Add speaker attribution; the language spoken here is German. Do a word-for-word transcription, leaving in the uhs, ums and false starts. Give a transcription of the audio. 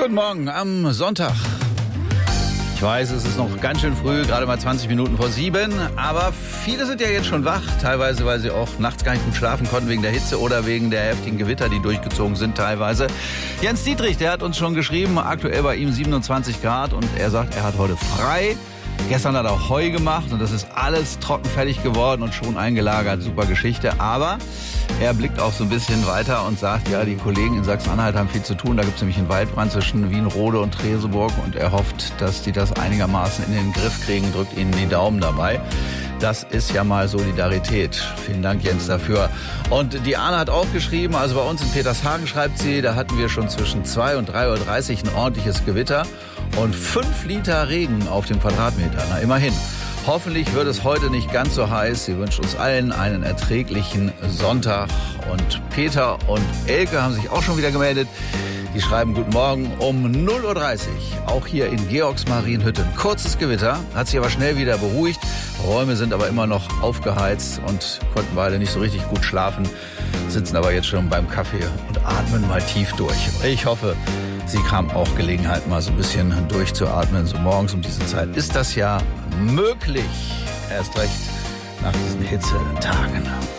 Speaker 1: Guten Morgen am Sonntag. Ich weiß, es ist noch ganz schön früh, gerade mal zwanzig Minuten vor sieben. Aber viele sind ja jetzt schon wach, teilweise, weil sie auch nachts gar nicht gut schlafen konnten wegen der Hitze oder wegen der heftigen Gewitter, die durchgezogen sind teilweise. Jens Dietrich, der hat uns schon geschrieben, aktuell bei ihm siebenundzwanzig Grad und er sagt, er hat heute frei. Gestern hat er auch Heu gemacht und das ist alles trockenfertig geworden und schon eingelagert. Super Geschichte. Aber er blickt auch so ein bisschen weiter und sagt, ja, die Kollegen in Sachsen-Anhalt haben viel zu tun. Da gibt es nämlich einen Waldbrand zwischen Wienrode und Treseburg und er hofft, dass die das einigermaßen in den Griff kriegen, drückt ihnen die Daumen dabei. Das ist ja mal Solidarität. Vielen Dank, Jens, dafür. Und die Arne hat auch geschrieben, also bei uns in Petershagen schreibt sie, da hatten wir schon zwischen zwei und drei Uhr dreißig ein ordentliches Gewitter und fünf Liter Regen auf dem Quadratmeter. Na, immerhin. Hoffentlich wird es heute nicht ganz so heiß. Sie wünscht uns allen einen erträglichen Sonntag. Und Peter und Elke haben sich auch schon wieder gemeldet. Die schreiben Guten Morgen um null Uhr dreißig. Auch hier in Georgsmarienhütte. Ein kurzes Gewitter, hat sich aber schnell wieder beruhigt. Räume sind aber immer noch aufgeheizt und konnten beide nicht so richtig gut schlafen. Sitzen aber jetzt schon beim Kaffee und atmen mal tief durch. Ich hoffe, Sie haben auch Gelegenheit, mal so ein bisschen durchzuatmen. So morgens um diese Zeit ist das ja möglich. Erst recht nach diesen Hitzetagen.